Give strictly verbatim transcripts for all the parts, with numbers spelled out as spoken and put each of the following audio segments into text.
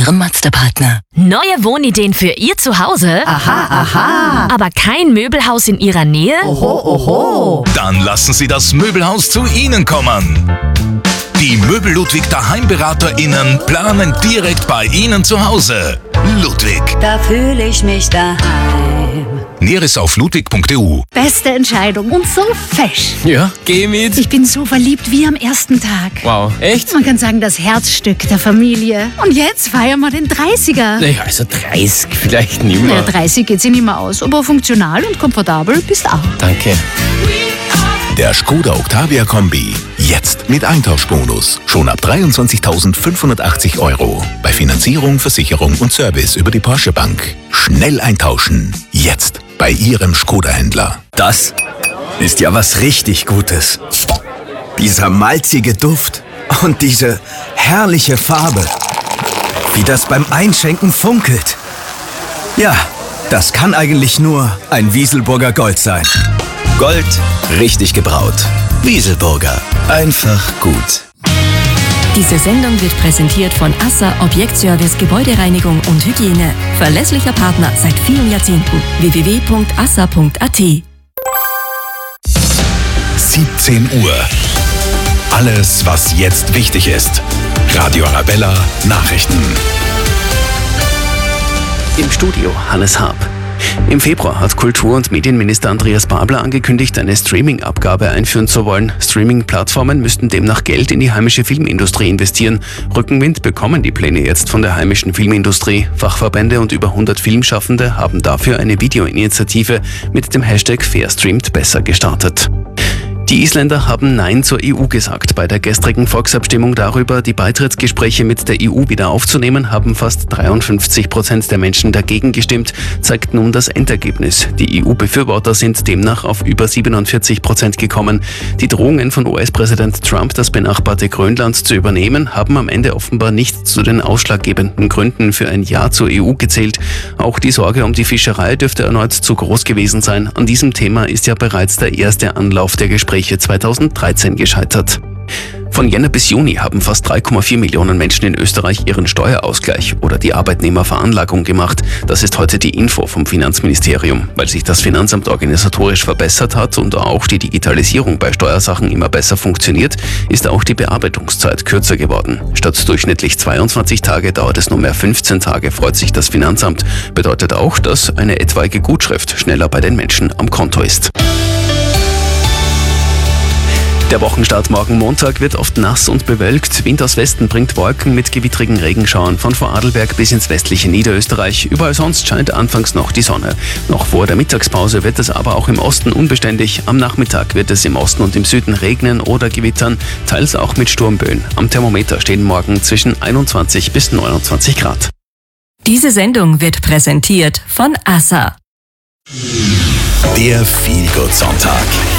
Ihrem Mazda-Partner. Neue Wohnideen für Ihr Zuhause? Aha, aha. Aber kein Möbelhaus in Ihrer Nähe? Oho, oho. Dann lassen Sie das Möbelhaus zu Ihnen kommen. Die Möbel Ludwig DaheimberaterInnen planen direkt bei Ihnen zu Hause. Ludwig. Da fühle ich mich daheim. Näheres auf ludwig punkt e u. Beste Entscheidung und so fesch. Ja, geh mit. Ich bin so verliebt wie am ersten Tag. Wow, echt? Man kann sagen, das Herzstück der Familie. Und jetzt feiern wir den dreißiger. Naja, also dreißig vielleicht nicht mehr. Ja, dreißig geht sich nicht mehr aus, aber funktional und komfortabel bist auch. Danke. Der Skoda Octavia Kombi. Jetzt mit Eintauschbonus. Schon ab dreiundzwanzigtausendfünfhundertachtzig Euro. Bei Finanzierung, Versicherung und Service über die Porsche Bank. Schnell eintauschen. Jetzt bei Ihrem Skoda-Händler. Das ist ja was richtig Gutes. Dieser malzige Duft und diese herrliche Farbe. Wie das beim Einschenken funkelt. Ja, das kann eigentlich nur ein Wieselburger Gold sein. Gold, richtig gebraut. Wieselburger, einfach gut. Diese Sendung wird präsentiert von ASSA Objektservice Gebäudereinigung und Hygiene. Verlässlicher Partner seit vielen Jahrzehnten. w w w punkt assa punkt a t. siebzehn Uhr. Alles, was jetzt wichtig ist. Radio Arabella Nachrichten. Im Studio Hannes Haab. Im Februar hat Kultur- und Medienminister Andreas Babler angekündigt, eine Streaming-Abgabe einführen zu wollen. Streaming-Plattformen müssten demnach Geld in die heimische Filmindustrie investieren. Rückenwind bekommen die Pläne jetzt von der heimischen Filmindustrie. Fachverbände und über hundert Filmschaffende haben dafür eine Videoinitiative mit dem Hashtag FairStreamedBesser gestartet. Die Isländer haben Nein zur E U gesagt. Bei der gestrigen Volksabstimmung darüber, die Beitrittsgespräche mit der E U wieder aufzunehmen, haben fast dreiundfünfzig Prozent der Menschen dagegen gestimmt, zeigt nun das Endergebnis. Die E U-Befürworter sind demnach auf über siebenundvierzig Prozent gekommen. Die Drohungen von U S-Präsident Trump, das benachbarte Grönland zu übernehmen, haben am Ende offenbar nicht zu den ausschlaggebenden Gründen für ein Ja zur E U gezählt. Auch die Sorge um die Fischerei dürfte erneut zu groß gewesen sein. An diesem Thema ist ja bereits der erste Anlauf der Gespräche zweitausenddreizehn gescheitert. Von Jänner bis Juni haben fast drei Komma vier Millionen Menschen in Österreich ihren Steuerausgleich oder die Arbeitnehmerveranlagung gemacht. Das ist heute die Info vom Finanzministerium. Weil sich das Finanzamt organisatorisch verbessert hat und auch die Digitalisierung bei Steuersachen immer besser funktioniert, ist auch die Bearbeitungszeit kürzer geworden. Statt durchschnittlich zweiundzwanzig Tage dauert es nur mehr fünfzehn Tage, freut sich das Finanzamt. Bedeutet auch, dass eine etwaige Gutschrift schneller bei den Menschen am Konto ist. Der Wochenstart morgen Montag wird oft nass und bewölkt. Wind aus Westen bringt Wolken mit gewittrigen Regenschauern von Vorarlberg bis ins westliche Niederösterreich. Überall sonst scheint anfangs noch die Sonne. Noch vor der Mittagspause wird es aber auch im Osten unbeständig. Am Nachmittag wird es im Osten und im Süden regnen oder gewittern, teils auch mit Sturmböen. Am Thermometer stehen morgen zwischen einundzwanzig bis neunundzwanzig Grad. Diese Sendung wird präsentiert von ASSA. Der Feelgood-Sonntag.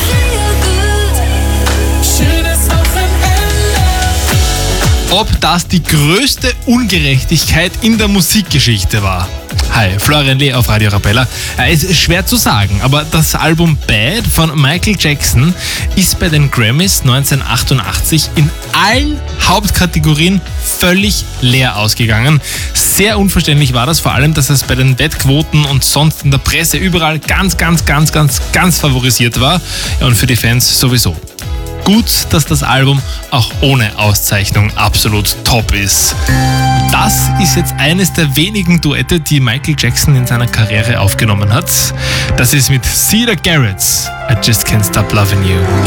Ob das die größte Ungerechtigkeit in der Musikgeschichte war? Hi, Florian Lee auf Radio Arabella. Es ist schwer zu sagen, aber das Album Bad von Michael Jackson ist bei den Grammys neunzehnhundertachtundachtzig in allen Hauptkategorien völlig leer ausgegangen. Sehr unverständlich war das, vor allem, dass es bei den Wettquoten und sonst in der Presse überall ganz, ganz, ganz, ganz, ganz favorisiert war. Ja, und für die Fans sowieso. Gut, dass das Album auch ohne Auszeichnung absolut top ist. Das ist jetzt eines der wenigen Duette, die Michael Jackson in seiner Karriere aufgenommen hat. Das ist mit Cedar Garrett. I Just Can't Stop Loving You.